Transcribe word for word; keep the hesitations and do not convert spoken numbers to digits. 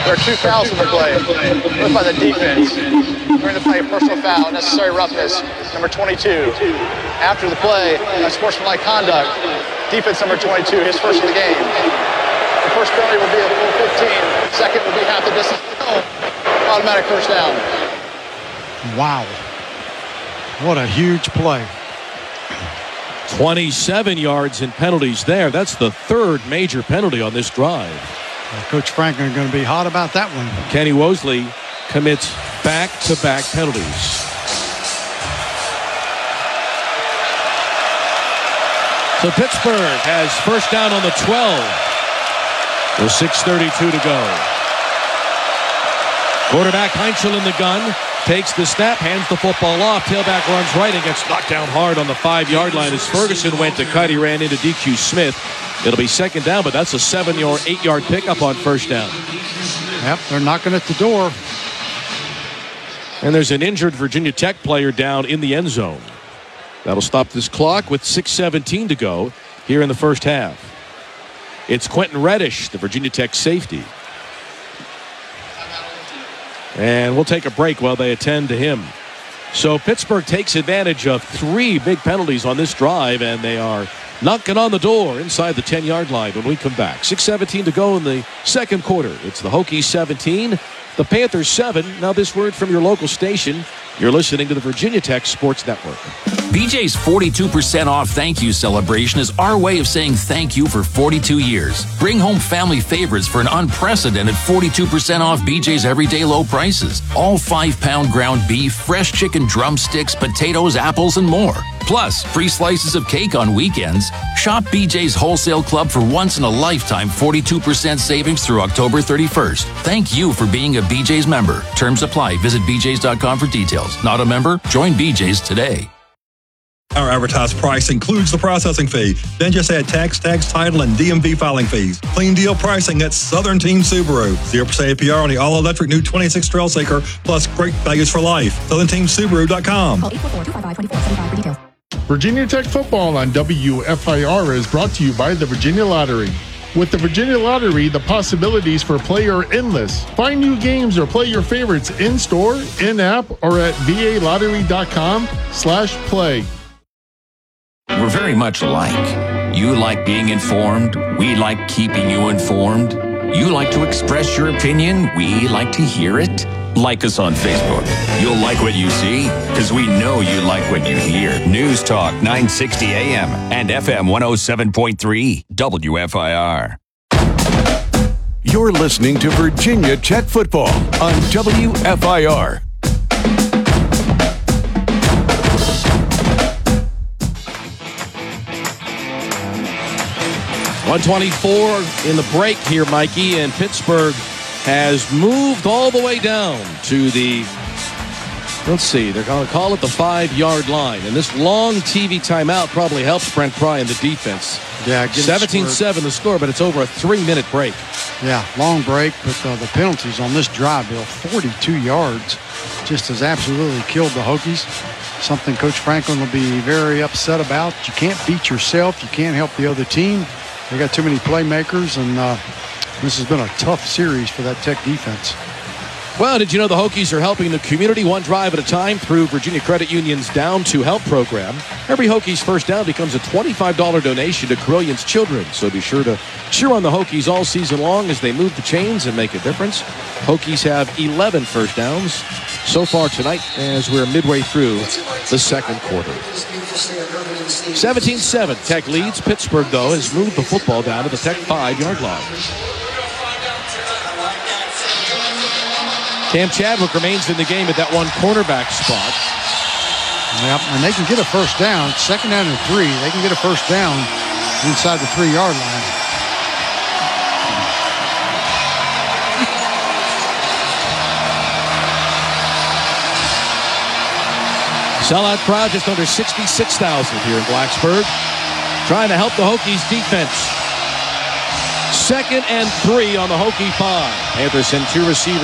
There are two fouls in the play, both by the defense. During the play, personal foul, necessary roughness, number twenty-two. After the play, unsportsmanlike conduct, defense number twenty-two, his first of the game. The first penalty will be a full fifteen. Second will be half the distance. Automatic first down. Wow. What a huge play. twenty-seven yards in penalties there. That's the third major penalty on this drive. Well, Coach Franklin going to be hot about that one. Kenny Wosley commits back-to-back penalties. So Pittsburgh has first down on the twelve. With six thirty-two to go. Quarterback Heinzel in the gun. Takes the snap, hands the football off. Tailback runs right and gets knocked down hard on the five-yard line as Ferguson went to cut. He ran into D Q Smith. It'll be second down, but that's a seven or eight-yard pickup on first down. Yep, they're knocking at the door. And there's an injured Virginia Tech player down in the end zone. That'll stop this clock with six seventeen to go here in the first half. It's Quentin Reddish, the Virginia Tech safety. And we'll take a break while they attend to him. So Pittsburgh takes advantage of three big penalties on this drive, and they are knocking on the door inside the ten-yard line when we come back. six seventeen to go in the second quarter. It's the Hokies seventeen, the Panthers seven. Now this word from your local station. You're listening to the Virginia Tech Sports Network. B J's forty-two percent off thank you celebration is our way of saying thank you for forty-two years. Bring home family favorites for an unprecedented forty-two percent off B J's everyday low prices. All five-pound ground beef, fresh chicken drumsticks, potatoes, apples, and more. Plus, free slices of cake on weekends. Shop B J's Wholesale Club for once-in-a-lifetime forty-two percent savings through October thirty-first. Thank you for being a B J's member. Terms apply. Visit b j's dot com for details. Not a member? Join B J's today. Our advertised price includes the processing fee. Then just add tax, tax, title, and D M V filing fees. Clean deal pricing at Southern Team Subaru. zero percent A P R on the all-electric new twenty-six Trailseeker, plus great values for life. southern team subaru dot com. Call eight four four, two five five, two four seven five for details. Virginia Tech football on W F I R is brought to you by the Virginia Lottery. With the Virginia Lottery, the possibilities for play are endless. Find new games or play your favorites in-store, in-app, or at v a lottery dot com slash play. We're very much alike. You like being informed. We like keeping you informed. You like to express your opinion. We like to hear it. Like us on Facebook. You'll like what you see because we know you like what you hear. News Talk nine sixty A M and F M one oh seven point three W F I R. You're listening to Virginia Tech football on W F I R. one twenty-four in the break here, Mikey, and Pittsburgh has moved all the way down to the, let's see, they're going to call it the five-yard line. And this long T V timeout probably helps Brent Pry in the defense. Yeah, seventeen seven the score, but it's over a three-minute break. Yeah, long break, but uh, the penalties on this drive, Bill, forty-two yards, just has absolutely killed the Hokies. Something Coach Franklin will be very upset about. You can't beat yourself. You can't help the other team. They got too many playmakers, and uh, this has been a tough series for that Tech defense. Well, did you know the Hokies are helping the community one drive at a time through Virginia Credit Union's Down to Help program? Every Hokies first down becomes a twenty-five dollars donation to Carillion's children. So be sure to cheer on the Hokies all season long as they move the chains and make a difference. Hokies have eleven first downs so far tonight as we're midway through the second quarter. seventeen seven, Tech leads. Pittsburgh, though, has moved the football down to the Tech five-yard line. Cam Chadwick remains in the game at that one cornerback spot. Yep, and they can get a first down. Second down and three. They can get a first down inside the three-yard line. Sellout crowd just under sixty-six thousand here in Blacksburg. Trying to help the Hokies defense. Second and three on the Hokie five. Panthers send two receivers.